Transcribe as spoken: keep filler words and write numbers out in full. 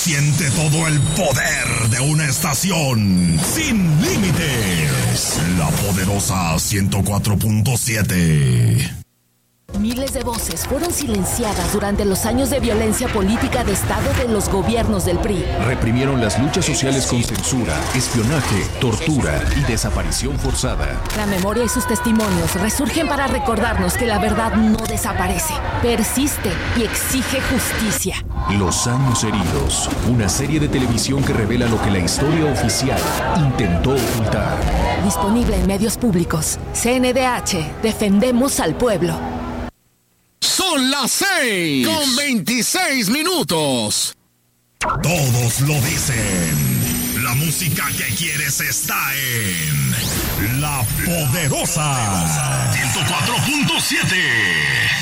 Siente todo el poder de una estación sin límites. La poderosa ciento cuatro punto siete. Miles de voces fueron silenciadas durante los años de violencia política de Estado de los gobiernos del P R I. Reprimieron las luchas sociales con censura, espionaje, tortura y desaparición forzada. La memoria y sus testimonios resurgen para recordarnos que la verdad no desaparece, persiste y exige justicia. Los años heridos, una serie de televisión que revela lo que la historia oficial intentó ocultar. Disponible en medios públicos. C N D H, defendemos al pueblo. Son las seis con veintiséis minutos. Todos lo dicen. La música que quieres está en La Poderosa ciento cuatro punto siete.